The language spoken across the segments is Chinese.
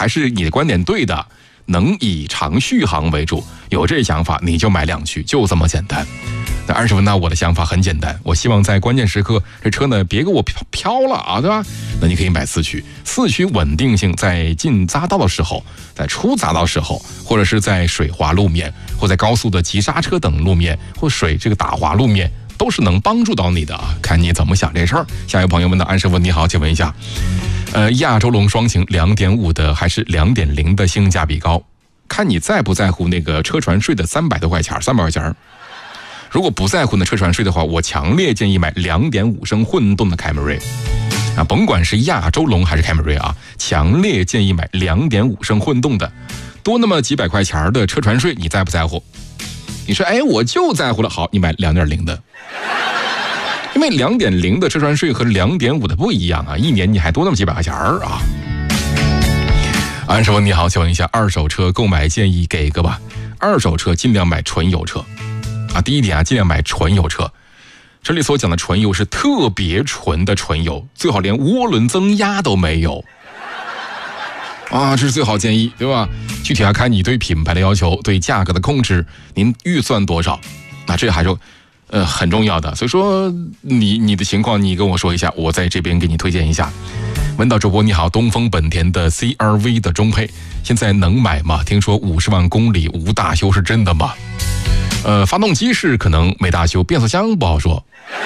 还是你的观点对的，能以长续航为主，有这想法你就买2驱，就这么简单。那20分呢，我的想法很简单，我希望在关键时刻这车呢别给我飘了啊，对吧？那你可以买4驱，4驱稳定性在进匝道的时候，在出匝道时候，或者是在水滑路面，或在高速的急刹车等路面，或水这个打滑路面，都是能帮助到你的啊，看你怎么想这事儿。下一位朋友问到安师傅你好，请问一下，亚洲龙双擎 2.5 的还是 2.0 的性价比高？看你在不在乎那个车船税的300多块钱，300块钱。如果不在乎那车船税的话，我强烈建议买 2.5 升混动的凯美瑞啊，甭管是亚洲龙还是凯美瑞啊，强烈建议买 2.5 升混动的，多那么几百块钱的车船税，你在不在乎？你说我就在乎了，好，你买 2.0 的，因为 2.0 的车船税和 2.5 的不一样啊，一年你还多那么几百块钱啊。安师傅你好，请问一下二手车购买建议给一个吧。二手车尽量买纯油车啊，第一点啊，尽量买纯油车。这里所讲的纯油是特别纯的纯油，最好连涡轮增压都没有啊，这是最好建议，对吧？具体要看你对品牌的要求，对价格的控制，您预算多少？那这还是很重要的。所以说你的情况你跟我说一下，我在这边给你推荐一下。文导主播你好，东风本田的 CR-V 的中配现在能买吗？听说50万公里无大修，是真的吗？发动机是可能没大修，变速箱不好说。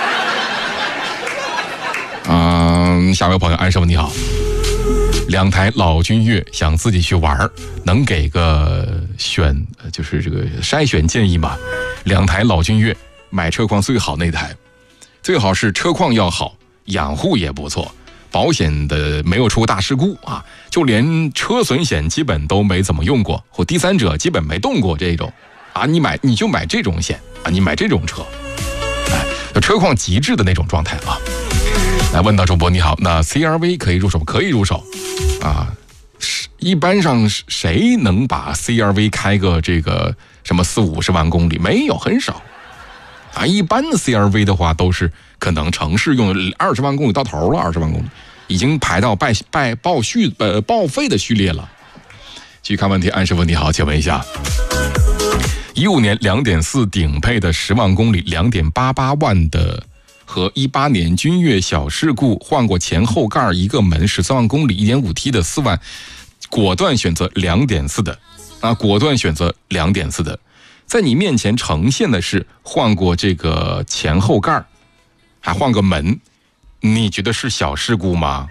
下位朋友安师傅你好，2台老君越想自己去玩，能给个就是这个筛选建议吗？2台老君越，买车况最好那台，最好是车况要好，养护也不错，保险的没有出过大事故啊，就连车损险基本都没怎么用过，或第三者基本没动过这种啊，你就买这种险啊，你买这种车，车况极致的那种状态啊。来问到主播你好，那 CR-V 可以入手？可以入手啊。一般上谁能把 CR-V 开个这个什么40-50万公里？没有，很少啊。一般的 CR-V 的话都是可能城市用20万公里到头了，20万公里已经排到报废的序列了。继续看问题，安师傅你好，请问一下，15年2.4顶配的10万公里2.88万的和18年君越小事故换过前后盖一个门13万公里 1.5T 的4万，果断选择2.4的啊，果断选择2.4的。在你面前呈现的是换过这个前后盖还换个门，你觉得是小事故吗？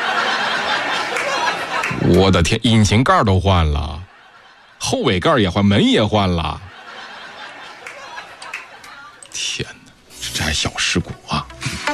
我的天，引擎盖都换了，后尾盖也换，门也换了，天哪，这还小事故啊！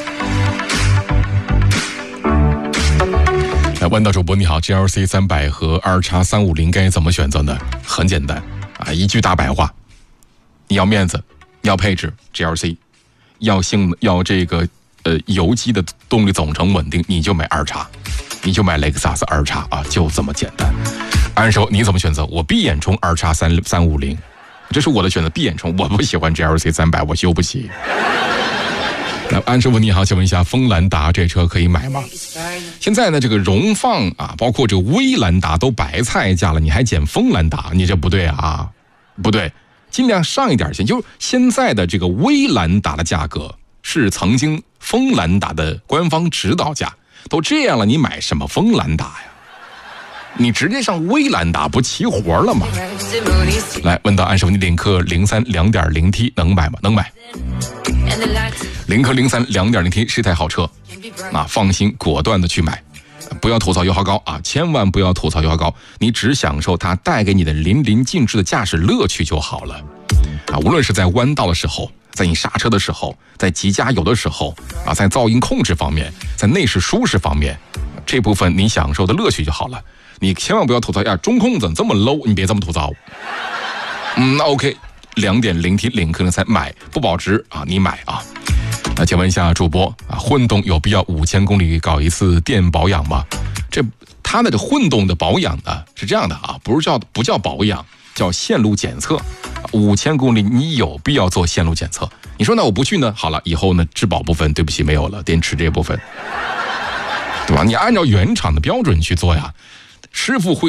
来问到主播你好 ，GLC 300和2X350该怎么选择呢？很简单啊，一句大白话，你要面子，要配置 GLC， 要这个油机的动力总成稳定，你就买2X，你就买雷克萨斯2X啊，就这么简单。安手你怎么选择？我闭眼冲2X 350，这是我的选择，闭眼冲。我不喜欢 GLC 300，我修不起。那安师傅你好，请问一下，锋兰达这车可以买吗？现在呢，这个荣放啊，包括这个威兰达都白菜价了，你还捡锋兰达，你这不对啊，不对，尽量上一点钱。就是现在的这个威兰达的价格是曾经锋兰达的官方指导价，都这样了，你买什么锋兰达呀？你直接上威兰达不齐活了吗？来问到安师傅，你领克03 2.0T 能买吗？能买。领克03 2.0T 是一台好车啊，放心果断的去买，不要吐槽油耗高啊，千万不要吐槽油耗高，你只享受它带给你的淋漓尽致的驾驶乐趣就好了啊。无论是在弯道的时候，在你刹车的时候，在急加油的时候啊，在噪音控制方面，在内饰舒适方面，这部分你享受的乐趣就好了。你千万不要吐槽呀，中控怎么这么 low， 你别这么吐槽。那 OK， 2.0T 领克03买不保值啊，你买啊。那请问一下主播啊，混动有必要5000公里搞一次电保养吗？它的混动的保养呢是这样的啊，不叫保养，叫线路检测。5000公里你有必要做线路检测？你说那我不去呢？好了，以后呢质保部分对不起没有了，电池这部分，对吧？你按照原厂的标准去做呀，师傅会